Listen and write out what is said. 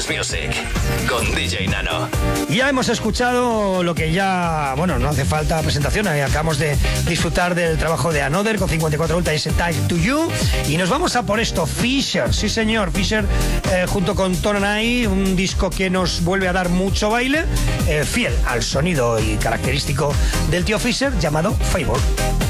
Dance Music con DJ Nano. Ya hemos escuchado lo que ya, bueno, no hace falta presentación. Acabamos de disfrutar del trabajo de Another con 54 Ultra y ese Tag to You. Y nos vamos a por esto, Fisher. Sí, señor, Fisher junto con Tonanai, un disco que nos vuelve a dar mucho baile, fiel al sonido y característico del tío Fisher, llamado Favor.